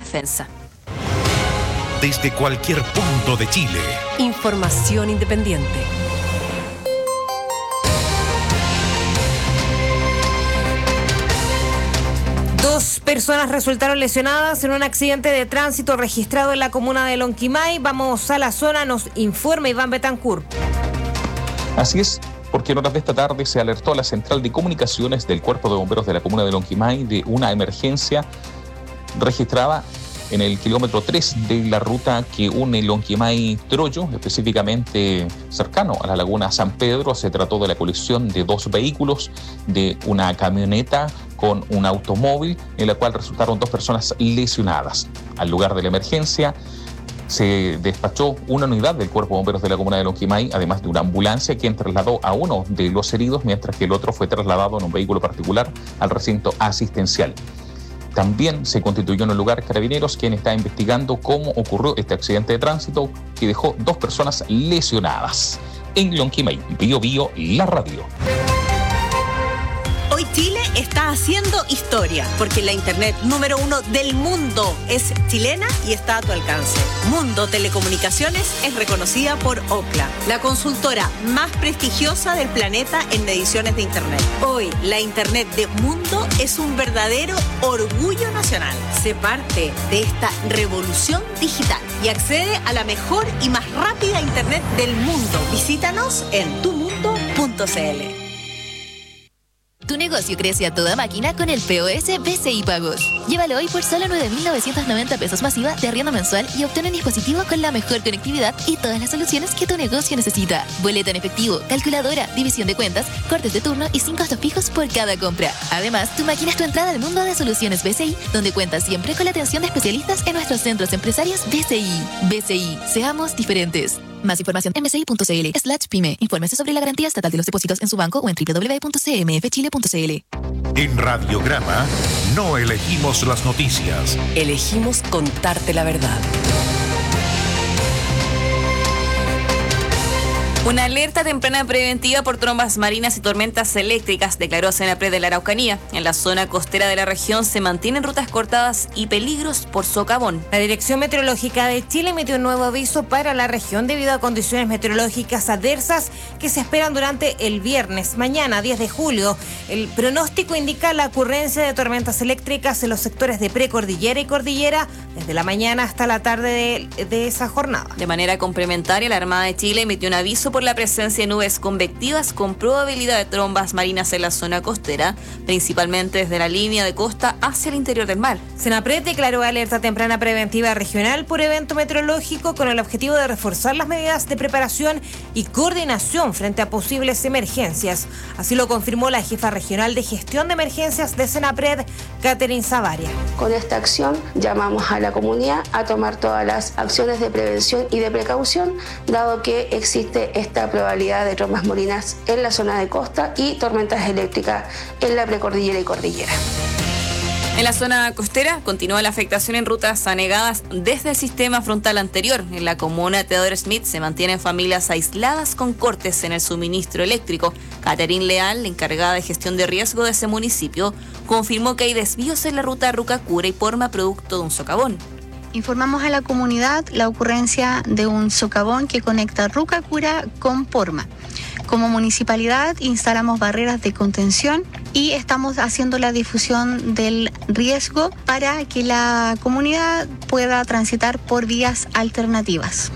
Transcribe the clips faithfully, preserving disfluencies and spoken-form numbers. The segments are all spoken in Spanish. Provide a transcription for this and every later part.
defensa. Desde cualquier punto de Chile. Información independiente. Dos personas resultaron lesionadas en un accidente de tránsito registrado en la comuna de Lonquimay. Vamos a la zona, nos informa Iván Betancourt. Así es, porque en horas de esta tarde se alertó a la central de comunicaciones del Cuerpo de Bomberos de la comuna de Lonquimay de una emergencia registrada en el kilómetro tres de la ruta que une Lonquimay-Troyo, específicamente cercano a la laguna San Pedro. Se trató de la colisión de dos vehículos, de una camioneta con un automóvil, en la cual resultaron dos personas lesionadas. Al lugar de la emergencia se despachó una unidad del Cuerpo de Bomberos de la comuna de Lonquimay, además de una ambulancia, quien trasladó a uno de los heridos, mientras que el otro fue trasladado en un vehículo particular al recinto asistencial. También se constituyó en el lugar Carabineros, quien está investigando cómo ocurrió este accidente de tránsito que dejó dos personas lesionadas. En Lonquimay, Bio Bio, la radio. Hoy Chile está haciendo historia, porque la internet número uno del mundo es chilena y está a tu alcance. Mundo Telecomunicaciones es reconocida por Ookla, la consultora más prestigiosa del planeta en mediciones de internet. Hoy, la internet de Mundo es un verdadero orgullo nacional. Sé parte de esta revolución digital y accede a la mejor y más rápida internet del mundo. Visítanos en tu mundo punto c l. Tu negocio crece a toda máquina con el P O S B C I Pagos. Llévalo hoy por solo nueve mil novecientos noventa pesos masiva de arriendo mensual y obtén un dispositivo con la mejor conectividad y todas las soluciones que tu negocio necesita. Boleta en efectivo, calculadora, división de cuentas, cortes de turno y sin costos fijos por cada compra. Además, tu máquina es tu entrada al mundo de soluciones B C I, donde cuentas siempre con la atención de especialistas en nuestros centros empresarios B C I. B C I, seamos diferentes. Más información en mci.cl slash pyme. Infórmese sobre la garantía estatal de los depósitos en su banco o en doble u doble u doble u punto c m f chile punto c l. En Radiograma no elegimos las noticias. Elegimos contarte la verdad. Una alerta temprana preventiva por trombas marinas y tormentas eléctricas, declaró Senapred de la Araucanía. En la zona costera de la región se mantienen rutas cortadas y peligros por socavón. La Dirección Meteorológica de Chile emitió un nuevo aviso para la región debido a condiciones meteorológicas adversas que se esperan durante el viernes, mañana, diez de julio. El pronóstico indica la ocurrencia de tormentas eléctricas en los sectores de precordillera y cordillera desde la mañana hasta la tarde de, de esa jornada. De manera complementaria, la Armada de Chile emitió un aviso por la presencia de nubes convectivas con probabilidad de trombas marinas en la zona costera, principalmente desde la línea de costa hacia el interior del mar. Senapred declaró alerta temprana preventiva regional por evento meteorológico con el objetivo de reforzar las medidas de preparación y coordinación frente a posibles emergencias. Así lo confirmó la jefa regional de gestión de emergencias de Senapred, Catherine Savaria. Con esta acción llamamos a la comunidad a tomar todas las acciones de prevención y de precaución, dado que existe esta probabilidad de trombas marinas en la zona de costa y tormentas eléctricas en la precordillera y cordillera. En la zona costera continúa la afectación en rutas anegadas desde el sistema frontal anterior. En la comuna de Theodore Smith se mantienen familias aisladas con cortes en el suministro eléctrico. Catherine Leal, la encargada de gestión de riesgo de ese municipio, confirmó que hay desvíos en la ruta Rucacura y Porma producto de un socavón. Informamos a la comunidad la ocurrencia de un socavón que conecta Rucacura con Porma. Como municipalidad instalamos barreras de contención y estamos haciendo la difusión del riesgo para que la comunidad pueda transitar por vías alternativas.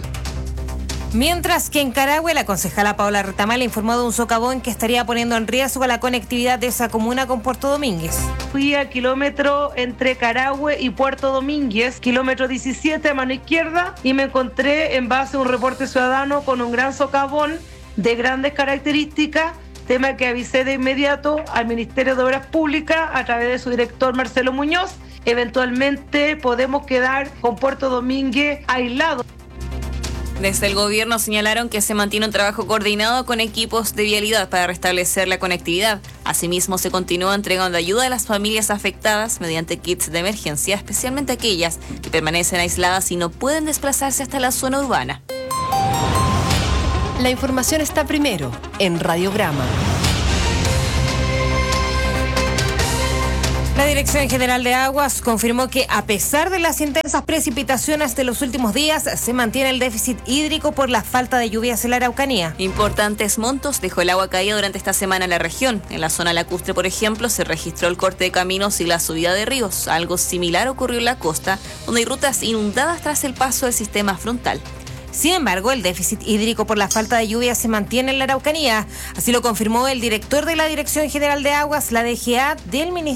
Mientras que en Carahue, la concejala Paola Retamal informó de un socavón que estaría poniendo en riesgo la conectividad de esa comuna con Puerto Domínguez. Fui a kilómetro entre Carahue y Puerto Domínguez, kilómetro diecisiete a mano izquierda, y me encontré en base a un reporte ciudadano con un gran socavón de grandes características, tema que avisé de inmediato al Ministerio de Obras Públicas a través de su director Marcelo Muñoz. Eventualmente podemos quedar con Puerto Domínguez aislado. Desde el gobierno señalaron que se mantiene un trabajo coordinado con equipos de vialidad para restablecer la conectividad. Asimismo, se continúa entregando ayuda a las familias afectadas mediante kits de emergencia, especialmente aquellas que permanecen aisladas y no pueden desplazarse hasta la zona urbana. La información está primero en Radiograma. La Dirección General de Aguas confirmó que a pesar de las intensas precipitaciones de los últimos días, se mantiene el déficit hídrico por la falta de lluvias en la Araucanía. Importantes montos dejó el agua caída durante esta semana en la región. En la zona lacustre, por ejemplo, se registró el corte de caminos y la subida de ríos. Algo similar ocurrió en la costa, donde hay rutas inundadas tras el paso del sistema frontal. Sin embargo, el déficit hídrico por la falta de lluvia se mantiene en la Araucanía. Así lo confirmó el director de la Dirección General de Aguas, la D G A, del Ministerio